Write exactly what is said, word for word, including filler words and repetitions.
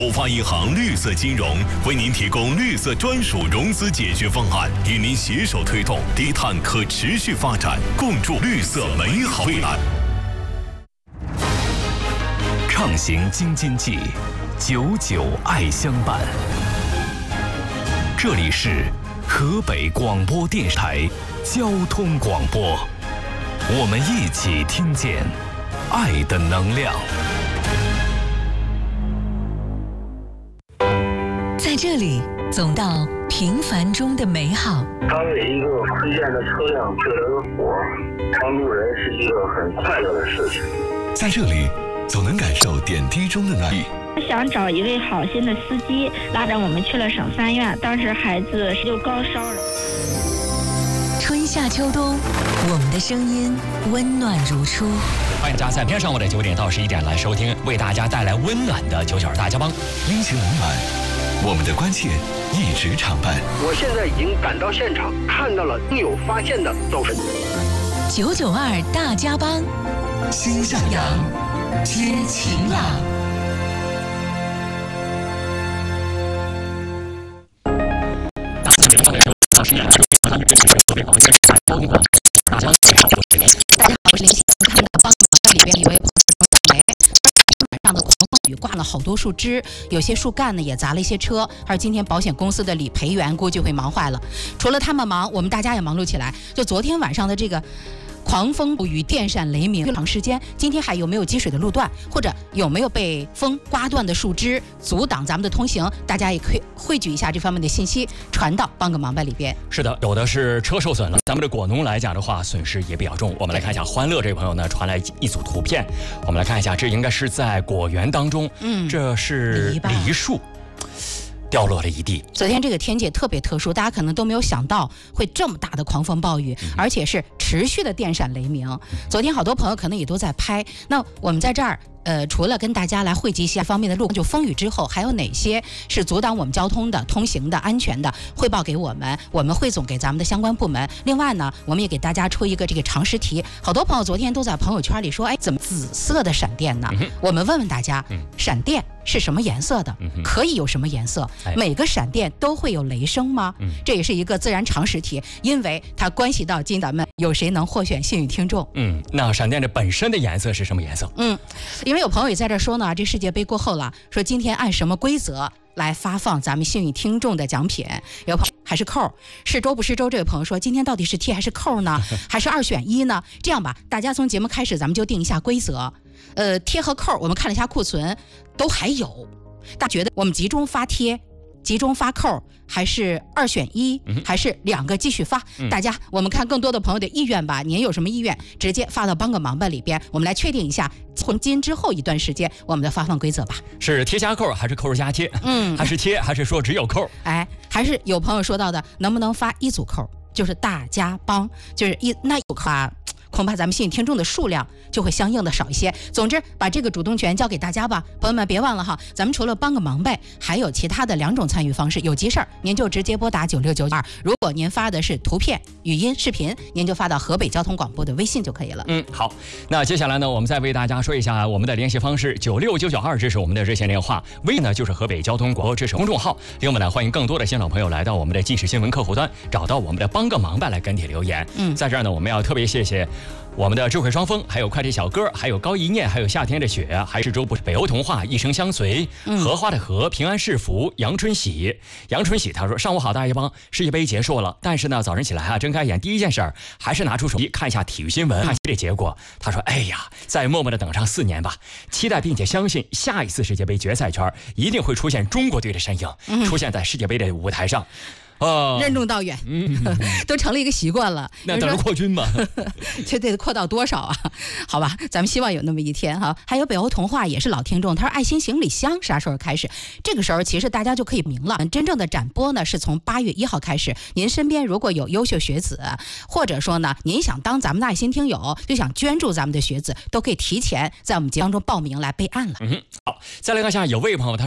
浦发银行绿色金融为您提供绿色专属融资解决方案，与您携手推动低碳可持续发展，共筑绿色美好未来。 畅行京津冀，久久爱相伴。这里是河北广播电视台交通广播，我们一起听见爱的能量。 在这里走到平凡中的美好。 当为一个推荐的车辆救了个火，帮助人是一个很快乐的事情。 在这里总能感受点滴中的暖意。 想找一位好心的司机，拉着我们去了省三院，当时孩子就高烧了。 春夏秋冬，我们的声音温暖如初。 欢迎大家在明天上午的九点到十一点来收听，为大家带来温暖的九九二大家帮， 温情冷暖，我们的关切一直常伴。 我现在已经赶到现场，看到了应有发现的走神。 九九二大家帮， 心向阳，天晴朗。 大家好， 我是林夕。看到帮忙里边一位朋友，晚上的狂风雨挂了好多树枝，有些树干呢也砸了一些车，而今天保险公司的理赔员估计会忙坏了。除了他们忙，我们大家也忙碌起来。就昨天晚上的这个狂风暴雨、电闪雷鸣长时间，今天还有没有积水的路段，或者有没有被风刮断的树枝阻挡咱们的通行？大家也可以汇聚一下这方面的信息，传到帮个忙吧里边。 是的，有的是车受损了，咱们的果农来讲的话，损失也比较重。我们来看一下欢乐这位朋友呢传来一组图片，我们来看一下，这应该是在果园当中，嗯，这是梨树。掉落了一地。 昨天这个天气也特别特殊，大家可能都没有想到会这么大的狂风暴雨，而且是持续的电闪雷鸣。昨天好多朋友可能也都在拍。那我们在这儿，呃，除了跟大家来汇集一些方面的路，就风雨之后还有哪些是阻挡我们交通的、通行的、安全的，汇报给我们，我们汇总给咱们的相关部门。另外呢，我们也给大家出一个这个常识题。好多朋友昨天都在朋友圈里说，哎，怎么紫色的闪电呢？嗯、我们问问大家，嗯、闪电是什么颜色的？嗯、可以有什么颜色？哎、每个闪电都会有雷声吗？嗯、这也是一个自然常识题，因为它关系到今咱们有谁能获选幸运听众。 嗯，那闪电的本身的颜色是什么颜色？ 嗯，因为有朋友也在这说呢，这世界杯过后了，说今天按什么规则来发放咱们幸运听众的奖品？有朋友还是扣，是周不是周？这位朋友说，今天到底是贴还是扣呢？还是二选一呢？这样吧，大家从节目开始，咱们就定一下规则。呃，贴和扣，我们看了一下库存，都还有。大家觉得我们集中发贴，集中发扣，还是二选一，还是两个继续发？嗯、大家，我们看更多的朋友的意愿吧。您有什么意愿，直接发到帮个忙吧里边，我们来确定一下从今之后一段时间我们的发放规则吧。 是贴加扣还是扣加贴？嗯，还是贴还是说只有扣？ 哎，还是有朋友说到的，能不能发一组扣？就是大家帮，就是一那有扣啊。恐怕咱们幸运听众的数量就会相应的少一些。总之，把这个主动权交给大家吧，朋友们别忘了哈，咱们除了帮个忙呗，还有其他的两种参与方式。有急事儿，您就直接拨打九六九二；如果您发的是图片、语音、视频，您就发到河北交通广播的微信就可以了。 嗯，好，那接下来呢，我们再为大家说一下我们的联系方式：九六九九二，这是我们的热线电话；微呢就是河北交通广播，这是公众号。另外呢，欢迎更多的新老朋友来到我们的即时新闻客户端，找到我们的帮个忙吧来跟帖留言。嗯，在这儿呢，我们要特别谢谢我们的智慧双峰，还有快递小哥，还有高一念，还有夏天的雪，还是周不北欧童话，一生相随，荷花的荷，平安是福，杨春喜，杨春喜他说，上午好大家帮，世界杯结束了，但是呢早上起来啊，睁开眼第一件事儿还是拿出手机看一下体育新闻，看这结果。他说，哎呀，再默默的等上四年吧，期待并且相信下一次世界杯决赛圈一定会出现中国队的身影，嗯、出现在世界杯的舞台上。哦， 任重道远，嗯、都成了一个习惯了。 那等着扩军吧， 这得扩到多少啊？好吧，咱们希望有那么一天哈。还有北欧童话也是老听众，他说爱心行李箱啥时候开始？这个时候其实大家就可以明了，真正的展播呢是从八月一号开始。您身边如果有优秀学子，或者说呢您想当咱们的爱心听友，就想捐助咱们的学子，都可以提前在我们节目当中报名来备案了。 嗯，好，再来看一下有位朋友他。